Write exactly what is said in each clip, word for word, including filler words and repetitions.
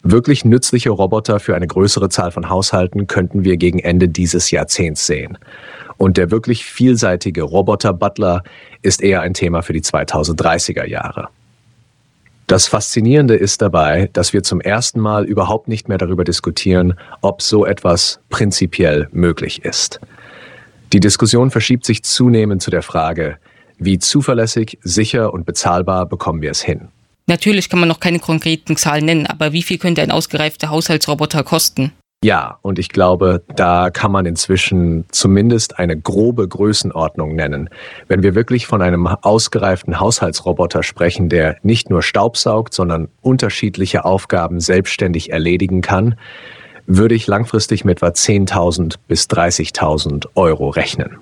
Wirklich nützliche Roboter für eine größere Zahl von Haushalten könnten wir gegen Ende dieses Jahrzehnts sehen. Und der wirklich vielseitige Roboter-Butler ist eher ein Thema für die zweitausenddreißiger Jahre. Das Faszinierende ist dabei, dass wir zum ersten Mal überhaupt nicht mehr darüber diskutieren, ob so etwas prinzipiell möglich ist. Die Diskussion verschiebt sich zunehmend zu der Frage, wie zuverlässig, sicher und bezahlbar bekommen wir es hin. Natürlich kann man noch keine konkreten Zahlen nennen, aber wie viel könnte ein ausgereifter Haushaltsroboter kosten? Ja, und ich glaube, da kann man inzwischen zumindest eine grobe Größenordnung nennen. Wenn wir wirklich von einem ausgereiften Haushaltsroboter sprechen, der nicht nur staubsaugt, sondern unterschiedliche Aufgaben selbstständig erledigen kann, würde ich langfristig mit etwa zehntausend bis dreißigtausend Euro rechnen.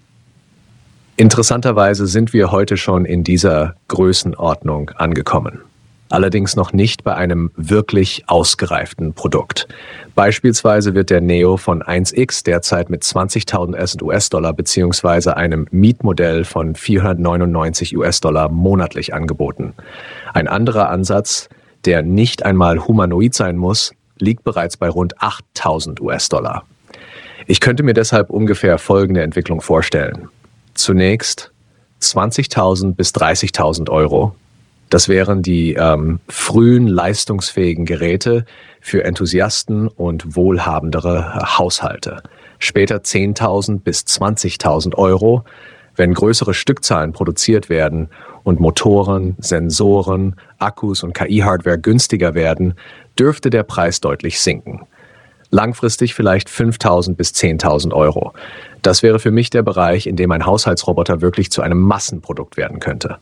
Interessanterweise sind wir heute schon in dieser Größenordnung angekommen. Allerdings noch nicht bei einem wirklich ausgereiften Produkt. Beispielsweise wird der Neo von eins X derzeit mit zwanzigtausend U S-Dollar bzw. einem Mietmodell von vierhundertneunundneunzig U S-Dollar monatlich angeboten. Ein anderer Ansatz, der nicht einmal humanoid sein muss, liegt bereits bei rund achttausend U S-Dollar. Ich könnte mir deshalb ungefähr folgende Entwicklung vorstellen. Zunächst zwanzigtausend bis dreißigtausend Euro. Das wären die ähm, frühen leistungsfähigen Geräte für Enthusiasten und wohlhabendere Haushalte. Später zehntausend bis zwanzigtausend Euro, wenn größere Stückzahlen produziert werden und Motoren, Sensoren, Akkus und K I-Hardware günstiger werden, dürfte der Preis deutlich sinken. Langfristig vielleicht fünftausend bis zehntausend Euro. Das wäre für mich der Bereich, in dem ein Haushaltsroboter wirklich zu einem Massenprodukt werden könnte.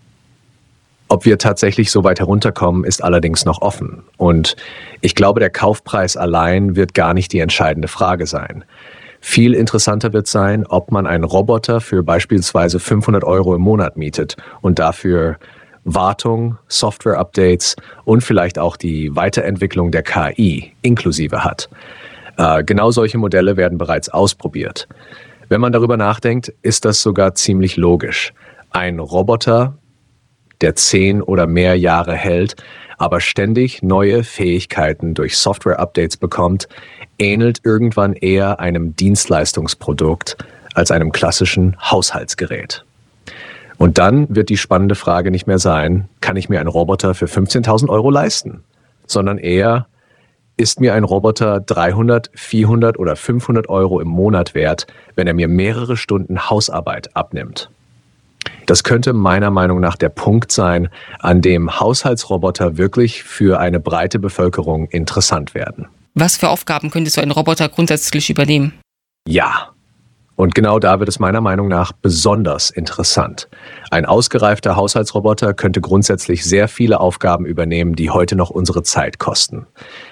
Ob wir tatsächlich so weit herunterkommen, ist allerdings noch offen. Und ich glaube, der Kaufpreis allein wird gar nicht die entscheidende Frage sein. Viel interessanter wird sein, ob man einen Roboter für beispielsweise fünfhundert Euro im Monat mietet und dafür Wartung, Software-Updates und vielleicht auch die Weiterentwicklung der K I inklusive hat. Äh, genau solche Modelle werden bereits ausprobiert. Wenn man darüber nachdenkt, ist das sogar ziemlich logisch. Ein Roboter, der zehn oder mehr Jahre hält, aber ständig neue Fähigkeiten durch Software-Updates bekommt, ähnelt irgendwann eher einem Dienstleistungsprodukt als einem klassischen Haushaltsgerät. Und dann wird die spannende Frage nicht mehr sein, kann ich mir einen Roboter für fünfzehntausend Euro leisten? Sondern eher, ist mir ein Roboter dreihundert, vierhundert oder fünfhundert Euro im Monat wert, wenn er mir mehrere Stunden Hausarbeit abnimmt? Das könnte meiner Meinung nach der Punkt sein, an dem Haushaltsroboter wirklich für eine breite Bevölkerung interessant werden. Was für Aufgaben könnte so ein Roboter grundsätzlich übernehmen? Ja, und genau da wird es meiner Meinung nach besonders interessant. Ein ausgereifter Haushaltsroboter könnte grundsätzlich sehr viele Aufgaben übernehmen, die heute noch unsere Zeit kosten.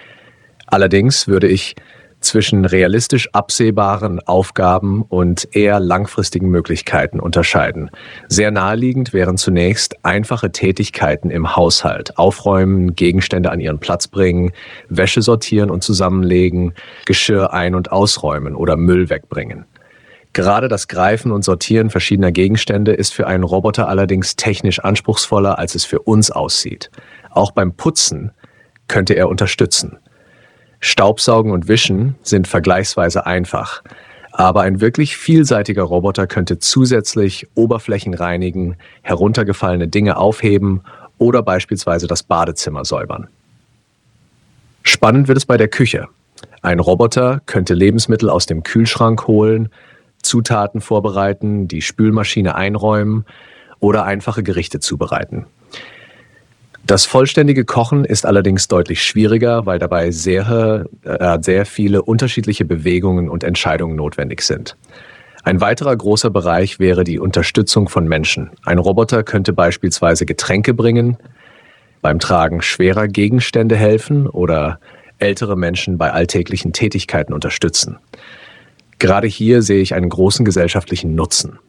Allerdings würde ich zwischen realistisch absehbaren Aufgaben und eher langfristigen Möglichkeiten unterscheiden. Sehr naheliegend wären zunächst einfache Tätigkeiten im Haushalt. Aufräumen, Gegenstände an ihren Platz bringen, Wäsche sortieren und zusammenlegen, Geschirr ein- und ausräumen oder Müll wegbringen. Gerade das Greifen und Sortieren verschiedener Gegenstände ist für einen Roboter allerdings technisch anspruchsvoller, als es für uns aussieht. Auch beim Putzen könnte er unterstützen. Staubsaugen und Wischen sind vergleichsweise einfach, aber ein wirklich vielseitiger Roboter könnte zusätzlich Oberflächen reinigen, heruntergefallene Dinge aufheben oder beispielsweise das Badezimmer säubern. Spannend wird es bei der Küche. Ein Roboter könnte Lebensmittel aus dem Kühlschrank holen, Zutaten vorbereiten, die Spülmaschine einräumen oder einfache Gerichte zubereiten. Das vollständige Kochen ist allerdings deutlich schwieriger, weil dabei sehr, äh, sehr viele unterschiedliche Bewegungen und Entscheidungen notwendig sind. Ein weiterer großer Bereich wäre die Unterstützung von Menschen. Ein Roboter könnte beispielsweise Getränke bringen, beim Tragen schwerer Gegenstände helfen oder ältere Menschen bei alltäglichen Tätigkeiten unterstützen. Gerade hier sehe ich einen großen gesellschaftlichen Nutzen.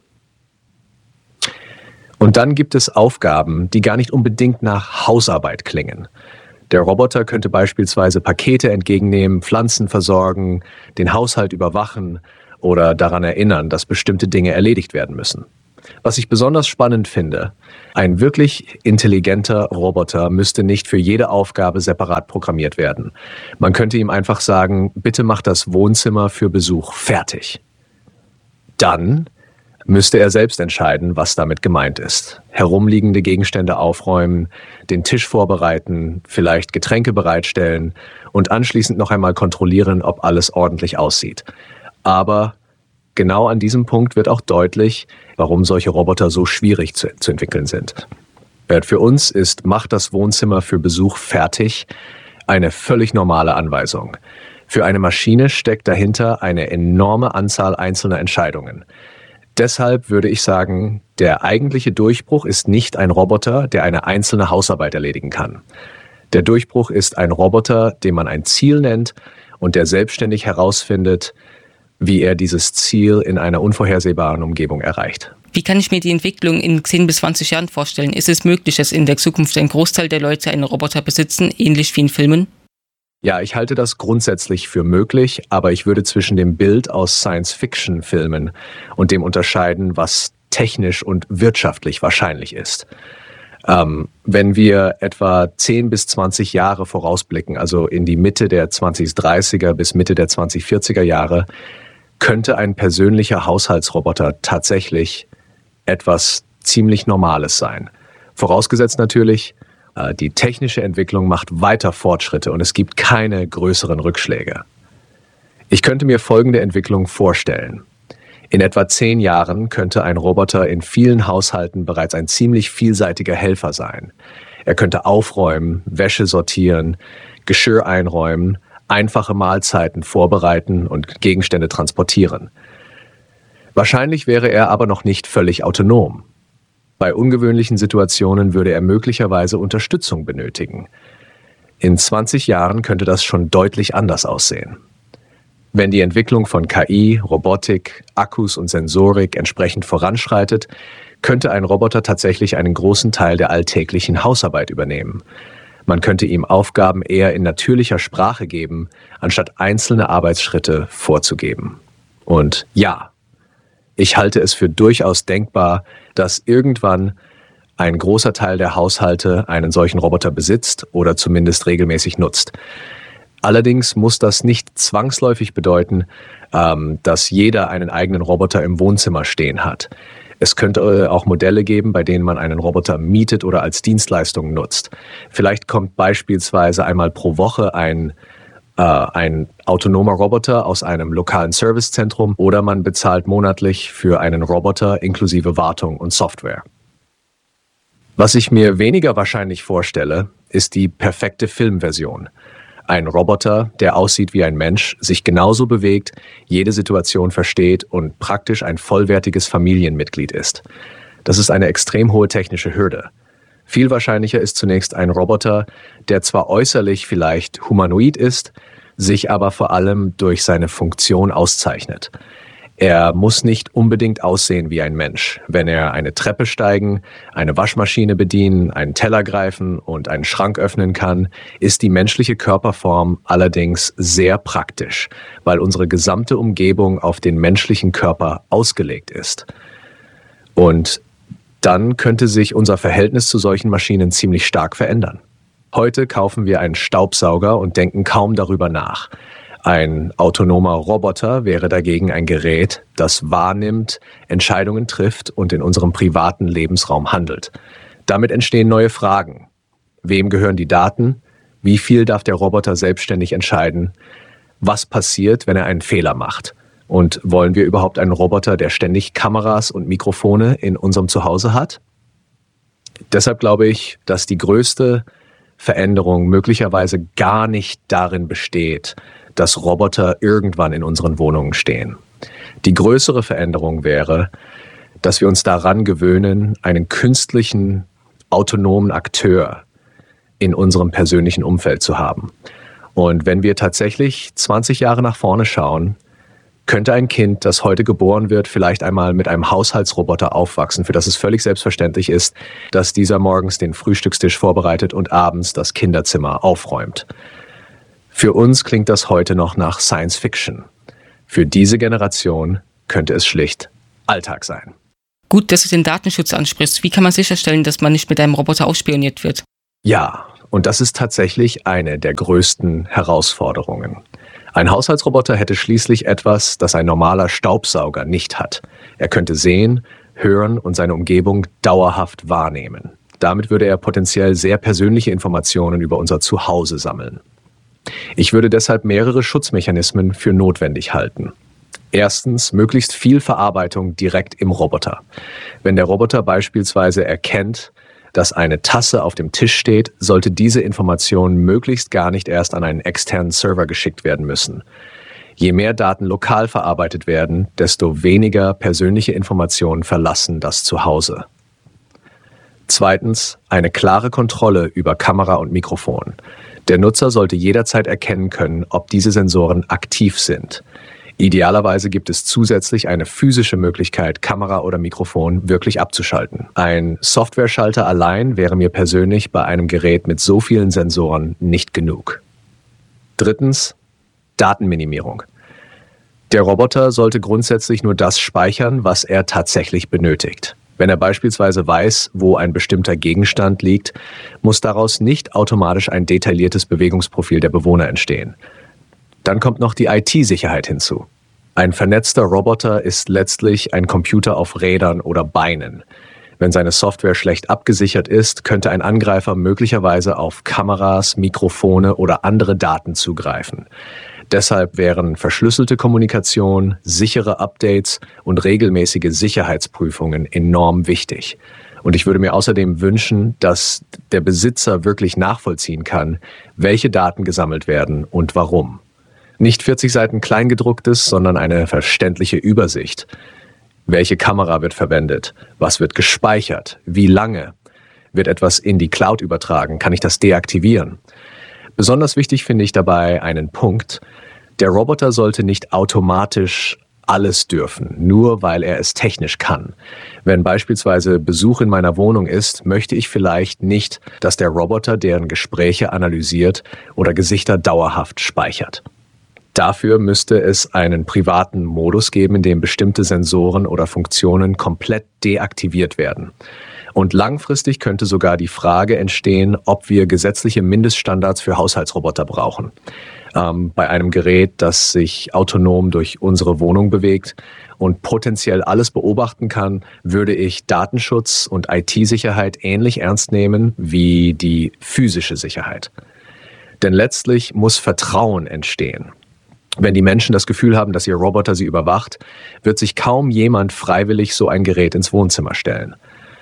Und dann gibt es Aufgaben, die gar nicht unbedingt nach Hausarbeit klingen. Der Roboter könnte beispielsweise Pakete entgegennehmen, Pflanzen versorgen, den Haushalt überwachen oder daran erinnern, dass bestimmte Dinge erledigt werden müssen. Was ich besonders spannend finde, ein wirklich intelligenter Roboter müsste nicht für jede Aufgabe separat programmiert werden. Man könnte ihm einfach sagen, bitte mach das Wohnzimmer für Besuch fertig. Dann müsste er selbst entscheiden, was damit gemeint ist. Herumliegende Gegenstände aufräumen, den Tisch vorbereiten, vielleicht Getränke bereitstellen und anschließend noch einmal kontrollieren, ob alles ordentlich aussieht. Aber genau an diesem Punkt wird auch deutlich, warum solche Roboter so schwierig zu, zu entwickeln sind. Für uns ist "Mach das Wohnzimmer für Besuch fertig" eine völlig normale Anweisung. Für eine Maschine steckt dahinter eine enorme Anzahl einzelner Entscheidungen. Deshalb würde ich sagen, der eigentliche Durchbruch ist nicht ein Roboter, der eine einzelne Hausarbeit erledigen kann. Der Durchbruch ist ein Roboter, den man ein Ziel nennt und der selbstständig herausfindet, wie er dieses Ziel in einer unvorhersehbaren Umgebung erreicht. Wie kann ich mir die Entwicklung in zehn bis zwanzig Jahren vorstellen? Ist es möglich, dass in der Zukunft ein Großteil der Leute einen Roboter besitzen, ähnlich wie in Filmen? Ja, ich halte das grundsätzlich für möglich, aber ich würde zwischen dem Bild aus Science-Fiction-Filmen und dem unterscheiden, was technisch und wirtschaftlich wahrscheinlich ist. Ähm, wenn wir etwa zehn bis zwanzig Jahre vorausblicken, also in die Mitte der zwanzig dreißiger bis Mitte der zwanzig vierziger Jahre, könnte ein persönlicher Haushaltsroboter tatsächlich etwas ziemlich Normales sein. Vorausgesetzt natürlich, die technische Entwicklung macht weiter Fortschritte und es gibt keine größeren Rückschläge. Ich könnte mir folgende Entwicklung vorstellen. In etwa zehn Jahren könnte ein Roboter in vielen Haushalten bereits ein ziemlich vielseitiger Helfer sein. Er könnte aufräumen, Wäsche sortieren, Geschirr einräumen, einfache Mahlzeiten vorbereiten und Gegenstände transportieren. Wahrscheinlich wäre er aber noch nicht völlig autonom. Bei ungewöhnlichen Situationen würde er möglicherweise Unterstützung benötigen. In zwanzig Jahren könnte das schon deutlich anders aussehen. Wenn die Entwicklung von K I, Robotik, Akkus und Sensorik entsprechend voranschreitet, könnte ein Roboter tatsächlich einen großen Teil der alltäglichen Hausarbeit übernehmen. Man könnte ihm Aufgaben eher in natürlicher Sprache geben, anstatt einzelne Arbeitsschritte vorzugeben. Und ja, ich halte es für durchaus denkbar, dass irgendwann ein großer Teil der Haushalte einen solchen Roboter besitzt oder zumindest regelmäßig nutzt. Allerdings muss das nicht zwangsläufig bedeuten, ähm, dass jeder einen eigenen Roboter im Wohnzimmer stehen hat. Es könnte auch Modelle geben, bei denen man einen Roboter mietet oder als Dienstleistung nutzt. Vielleicht kommt beispielsweise einmal pro Woche ein ein autonomer Roboter aus einem lokalen Servicezentrum oder man bezahlt monatlich für einen Roboter inklusive Wartung und Software. Was ich mir weniger wahrscheinlich vorstelle, ist die perfekte Filmversion. Ein Roboter, der aussieht wie ein Mensch, sich genauso bewegt, jede Situation versteht und praktisch ein vollwertiges Familienmitglied ist. Das ist eine extrem hohe technische Hürde. Viel wahrscheinlicher ist zunächst ein Roboter, der zwar äußerlich vielleicht humanoid ist, sich aber vor allem durch seine Funktion auszeichnet. Er muss nicht unbedingt aussehen wie ein Mensch. Wenn er eine Treppe steigen, eine Waschmaschine bedienen, einen Teller greifen und einen Schrank öffnen kann, ist die menschliche Körperform allerdings sehr praktisch, weil unsere gesamte Umgebung auf den menschlichen Körper ausgelegt ist. Und dann könnte sich unser Verhältnis zu solchen Maschinen ziemlich stark verändern. Heute kaufen wir einen Staubsauger und denken kaum darüber nach. Ein autonomer Roboter wäre dagegen ein Gerät, das wahrnimmt, Entscheidungen trifft und in unserem privaten Lebensraum handelt. Damit entstehen neue Fragen. Wem gehören die Daten? Wie viel darf der Roboter selbstständig entscheiden? Was passiert, wenn er einen Fehler macht? Und wollen wir überhaupt einen Roboter, der ständig Kameras und Mikrofone in unserem Zuhause hat? Deshalb glaube ich, dass die größte Veränderung möglicherweise gar nicht darin besteht, dass Roboter irgendwann in unseren Wohnungen stehen. Die größere Veränderung wäre, dass wir uns daran gewöhnen, einen künstlichen, autonomen Akteur in unserem persönlichen Umfeld zu haben. Und wenn wir tatsächlich zwanzig Jahre nach vorne schauen, könnte ein Kind, das heute geboren wird, vielleicht einmal mit einem Haushaltsroboter aufwachsen, für das es völlig selbstverständlich ist, dass dieser morgens den Frühstückstisch vorbereitet und abends das Kinderzimmer aufräumt. Für uns klingt das heute noch nach Science Fiction. Für diese Generation könnte es schlicht Alltag sein. Gut, dass du den Datenschutz ansprichst. Wie kann man sicherstellen, dass man nicht mit einem Roboter ausspioniert wird? Ja, und das ist tatsächlich eine der größten Herausforderungen. Ein Haushaltsroboter hätte schließlich etwas, das ein normaler Staubsauger nicht hat. Er könnte sehen, hören und seine Umgebung dauerhaft wahrnehmen. Damit würde er potenziell sehr persönliche Informationen über unser Zuhause sammeln. Ich würde deshalb mehrere Schutzmechanismen für notwendig halten. Erstens, möglichst viel Verarbeitung direkt im Roboter. Wenn der Roboter beispielsweise erkennt, dass eine Tasse auf dem Tisch steht, sollte diese Information möglichst gar nicht erst an einen externen Server geschickt werden müssen. Je mehr Daten lokal verarbeitet werden, desto weniger persönliche Informationen verlassen das Zuhause. Zweitens, eine klare Kontrolle über Kamera und Mikrofon. Der Nutzer sollte jederzeit erkennen können, ob diese Sensoren aktiv sind. Idealerweise gibt es zusätzlich eine physische Möglichkeit, Kamera oder Mikrofon wirklich abzuschalten. Ein Softwareschalter allein wäre mir persönlich bei einem Gerät mit so vielen Sensoren nicht genug. Drittens, Datenminimierung. Der Roboter sollte grundsätzlich nur das speichern, was er tatsächlich benötigt. Wenn er beispielsweise weiß, wo ein bestimmter Gegenstand liegt, muss daraus nicht automatisch ein detailliertes Bewegungsprofil der Bewohner entstehen. Dann kommt noch die I T-Sicherheit hinzu. Ein vernetzter Roboter ist letztlich ein Computer auf Rädern oder Beinen. Wenn seine Software schlecht abgesichert ist, könnte ein Angreifer möglicherweise auf Kameras, Mikrofone oder andere Daten zugreifen. Deshalb wären verschlüsselte Kommunikation, sichere Updates und regelmäßige Sicherheitsprüfungen enorm wichtig. Und ich würde mir außerdem wünschen, dass der Besitzer wirklich nachvollziehen kann, welche Daten gesammelt werden und warum. Nicht vierzig Seiten Kleingedrucktes, sondern eine verständliche Übersicht. Welche Kamera wird verwendet? Was wird gespeichert? Wie lange? Wird etwas in die Cloud übertragen? Kann ich das deaktivieren? Besonders wichtig finde ich dabei einen Punkt. Der Roboter sollte nicht automatisch alles dürfen, nur weil er es technisch kann. Wenn beispielsweise Besuch in meiner Wohnung ist, möchte ich vielleicht nicht, dass der Roboter deren Gespräche analysiert oder Gesichter dauerhaft speichert. Dafür müsste es einen privaten Modus geben, in dem bestimmte Sensoren oder Funktionen komplett deaktiviert werden. Und langfristig könnte sogar die Frage entstehen, ob wir gesetzliche Mindeststandards für Haushaltsroboter brauchen. Ähm, bei einem Gerät, das sich autonom durch unsere Wohnung bewegt und potenziell alles beobachten kann, würde ich Datenschutz und I T-Sicherheit ähnlich ernst nehmen wie die physische Sicherheit. Denn letztlich muss Vertrauen entstehen. Wenn die Menschen das Gefühl haben, dass ihr Roboter sie überwacht, wird sich kaum jemand freiwillig so ein Gerät ins Wohnzimmer stellen.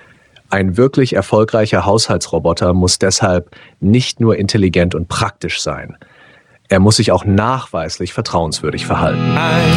Ein wirklich erfolgreicher Haushaltsroboter muss deshalb nicht nur intelligent und praktisch sein. Er muss sich auch nachweislich vertrauenswürdig verhalten.